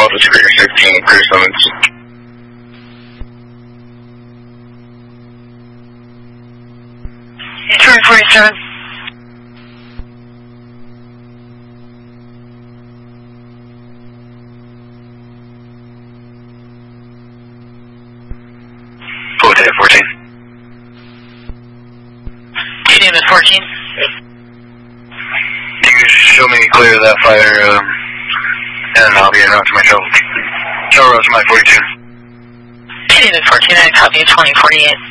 Delta Superior 16, clear summons. Turn 47. Hotel 14. TDM is 14. You can show me clear of that fire, and I'll be en route to my shuttle. Shuttle route to my 42. TDM is 14, I copy 2048.